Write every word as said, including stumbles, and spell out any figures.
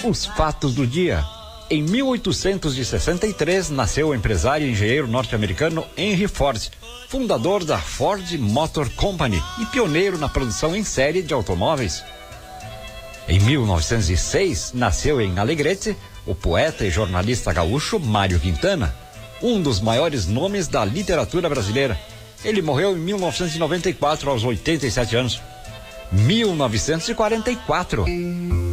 Os fatos do dia. Em mil oitocentos e sessenta e três, nasceu o empresário e engenheiro norte-americano Henry Ford, fundador da Ford Motor Company e pioneiro na produção em série de automóveis. Em mil novecentos e seis, nasceu em Alegrete o poeta e jornalista gaúcho Mário Quintana, um dos maiores nomes da literatura brasileira. Ele morreu em mil novecentos e noventa e quatro, aos oitenta e sete anos. mil novecentos e quarenta e quatro.